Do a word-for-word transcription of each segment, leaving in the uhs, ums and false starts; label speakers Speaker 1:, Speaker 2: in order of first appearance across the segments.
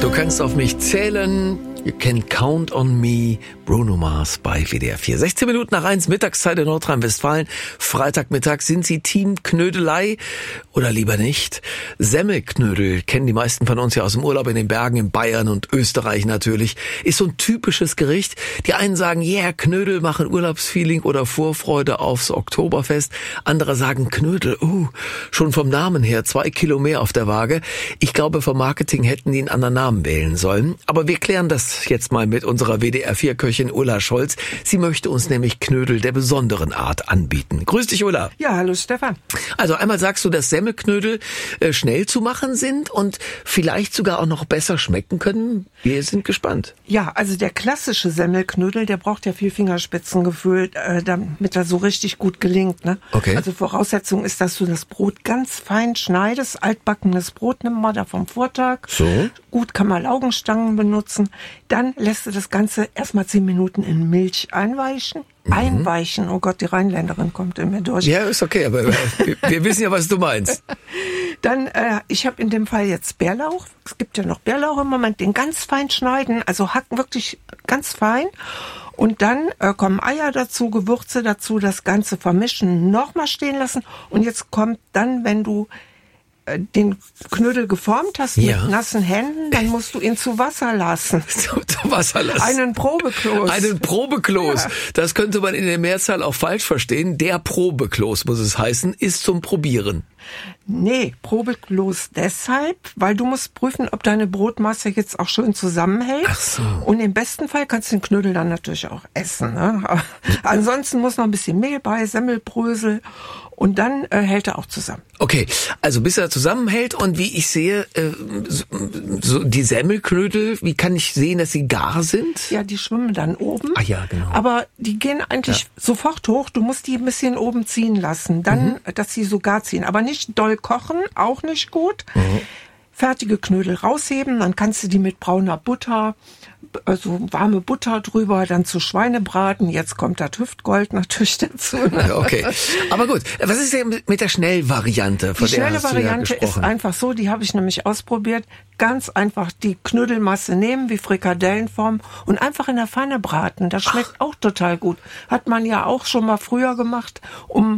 Speaker 1: Du kannst auf mich zählen. You can count on me. Bruno Mars bei W D R vier. sechzehn Minuten nach eins, Mittagszeit in Nordrhein-Westfalen. Freitagmittag. Sind Sie Team Knödelei oder lieber nicht? Semmelknödel kennen die meisten von uns ja aus dem Urlaub in den Bergen in Bayern und Österreich natürlich. Ist so ein typisches Gericht. Die einen sagen, yeah, Knödel machen Urlaubsfeeling oder Vorfreude aufs Oktoberfest. Andere sagen Knödel, uh, schon vom Namen her zwei Kilo mehr auf der Waage. Ich glaube, vom Marketing hätten die einen anderen Namen wählen sollen. Aber wir klären das jetzt mal mit unserer W D R vier Köchin Ulla Scholz. Sie möchte uns nämlich Knödel der besonderen Art anbieten. Grüß dich, Ulla.
Speaker 2: Ja, hallo Stefan.
Speaker 1: Also einmal sagst du, dass Semmelknödel äh, schnell zu machen sind und vielleicht sogar auch noch besser schmecken können. Wir sind gespannt.
Speaker 2: Ja, also der klassische Semmelknödel, der braucht ja viel Fingerspitzengefühl, äh, damit er so richtig gut gelingt. Ne?
Speaker 1: Okay.
Speaker 2: Also Voraussetzung ist, dass du das Brot ganz fein schneidest. Altbackenes Brot nimm mal da vom Vortag.
Speaker 1: So.
Speaker 2: Gut, kann man Laugenstangen benutzen. Dann lässt du das Ganze erstmal zehn Minuten in Milch einweichen. Mhm. Einweichen, oh Gott, die Rheinländerin kommt in mir durch.
Speaker 1: Ja, ist okay, aber wir, wir wissen ja, was du meinst.
Speaker 2: Dann, äh, ich habe in dem Fall jetzt Bärlauch. Es gibt ja noch Bärlauch im Moment, den ganz fein schneiden, also hacken wirklich ganz fein. Und dann äh, kommen Eier dazu, Gewürze dazu, das Ganze vermischen, nochmal stehen lassen. Und jetzt kommt dann, wenn du den Knödel geformt hast
Speaker 1: ja.
Speaker 2: mit nassen Händen, dann musst du ihn zu Wasser lassen.
Speaker 1: Zu, zu Wasser lassen.
Speaker 2: Einen Probekloß.
Speaker 1: Einen Probekloß. Ja. Das könnte man in der Mehrzahl auch falsch verstehen. Der Probekloß muss es heißen, ist zum Probieren.
Speaker 2: Nee, Probekloß deshalb, weil du musst prüfen, ob deine Brotmasse jetzt auch schön zusammenhält.
Speaker 1: Ach so.
Speaker 2: Und im besten Fall kannst du den Knödel dann natürlich auch essen. Ne? Aber ansonsten muss noch ein bisschen Mehl bei, Semmelbrösel. Und dann äh, hält er auch zusammen.
Speaker 1: Okay, also bis er zusammenhält und wie ich sehe, äh, so, so die Semmelknödel, wie kann ich sehen, dass sie gar sind?
Speaker 2: Ja, die schwimmen dann oben.
Speaker 1: Ah ja, genau.
Speaker 2: Aber die gehen eigentlich ja. sofort hoch. Du musst die ein bisschen oben ziehen lassen, dann, mhm. dass sie so gar ziehen. Aber nicht doll kochen, auch nicht gut. Mhm. Fertige Knödel rausheben, dann kannst du die mit brauner Butter, also warme Butter drüber, dann zu Schweinebraten. Jetzt kommt das Hüftgold natürlich dazu.
Speaker 1: Okay, aber gut. Was ist denn mit der Schnellvariante? Von
Speaker 2: die
Speaker 1: der
Speaker 2: schnelle
Speaker 1: hast du
Speaker 2: Variante
Speaker 1: ja
Speaker 2: ist einfach so, die habe ich nämlich ausprobiert. Ganz einfach die Knödelmasse nehmen, wie Frikadellenform und einfach in der Pfanne braten. Das schmeckt Ach. auch total gut. Hat man ja auch schon mal früher gemacht, um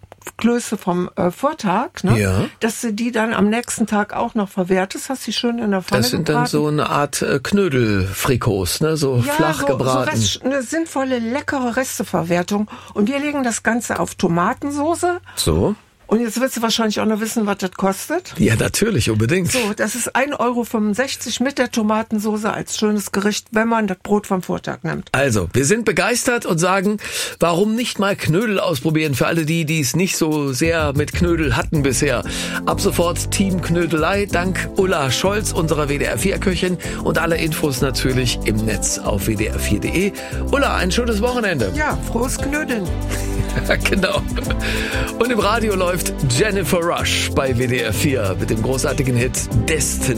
Speaker 2: Klöße vom äh, Vortag, ne? Ja. Dass du die dann am nächsten Tag auch noch verwertest, hast du schön in der Pfanne
Speaker 1: Das sind
Speaker 2: gebraten.
Speaker 1: Dann so eine Art äh, Knödelfrikos, ne? So
Speaker 2: ja,
Speaker 1: flach
Speaker 2: so,
Speaker 1: gebraten.
Speaker 2: So Rest, eine sinnvolle, leckere Resteverwertung. Und wir legen das Ganze auf Tomatensoße.
Speaker 1: So.
Speaker 2: Und jetzt willst du wahrscheinlich auch noch wissen, was das kostet.
Speaker 1: Ja, natürlich, unbedingt.
Speaker 2: So, das ist ein Euro fünfundsechzig mit der Tomatensoße als schönes Gericht, wenn man das Brot vom Vortag nimmt.
Speaker 1: Also, wir sind begeistert und sagen, warum nicht mal Knödel ausprobieren für alle die, die es nicht so sehr mit Knödel hatten bisher. Ab sofort Team Knödelei, dank Ulla Scholz, unserer W D R vier Köchin. Und alle Infos natürlich im Netz auf w d r vier punkt d e. Ulla, ein schönes Wochenende.
Speaker 2: Ja, frohes Knödeln.
Speaker 1: Genau. Und im Radio läuft Jennifer Rush bei W D R vier mit dem großartigen Hit Destiny.